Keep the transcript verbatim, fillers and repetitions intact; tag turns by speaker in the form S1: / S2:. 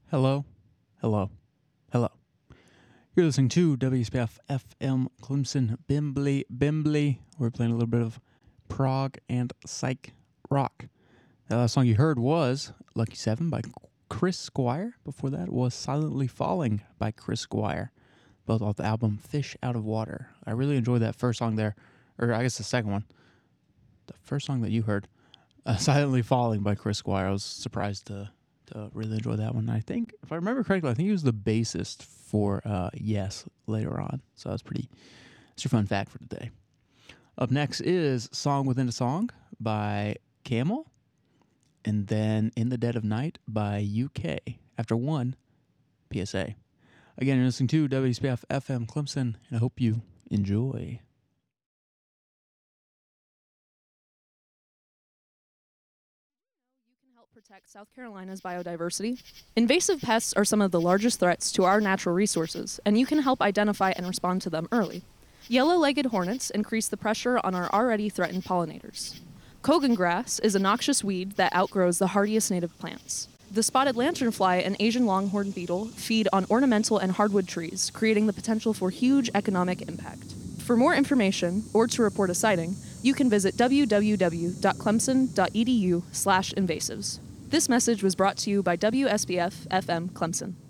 S1: Hello, hello, hello. You're listening to W S P F F M Clemson Bimbly Bimbly. We're playing a little bit of prog and psych rock. The last song you heard was Lucky Seven by Chris Squire. Before that was Silently Falling by Chris Squire, both off the album Fish Out of Water. I really enjoyed that first song there, or I guess the second one. The first song that you heard, uh, Silently Falling by Chris Squire. I was surprised to to really enjoy that one. I think, if I remember correctly, I think he was the bassist for uh, Yes later on. So that's pretty, that's your fun fact for today. Up next is Song Within a Song by Camel, and then In the Dead of Night by U K, after one P S A. Again, you're listening to W S P F F M Clemson, and I hope you enjoy.
S2: Protect South Carolina's biodiversity. Invasive pests are some of the largest threats to our natural resources, and you can help identify and respond to them early. Yellow-legged hornets increase the pressure on our already threatened pollinators. Kogan grass is a noxious weed that outgrows the hardiest native plants. The spotted lanternfly and Asian longhorn beetle feed on ornamental and hardwood trees, creating the potential for huge economic impact. For more information, or to report a sighting, you can visit w w w dot clemson dot e d u slash invasives. This message was brought to you by W S B F F M Clemson.